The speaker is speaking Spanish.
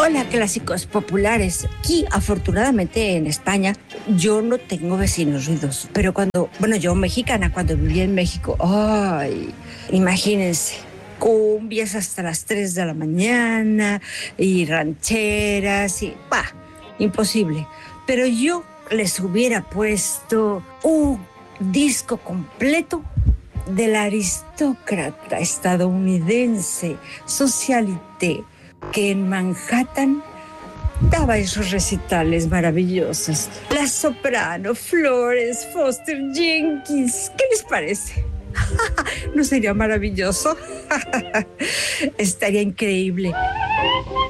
Hola, clásicos populares. Aquí, afortunadamente, en España, yo no tengo vecinos ruidosos. Pero yo mexicana, cuando vivía en México, ay, imagínense, cumbias hasta las 3 de la mañana y rancheras y, imposible. Pero yo les hubiera puesto un disco completo del aristócrata estadounidense Socialité, que en Manhattan daba esos recitales maravillosos. La soprano Florence Foster Jenkins. ¿Qué les parece? ¿No sería maravilloso? Estaría increíble.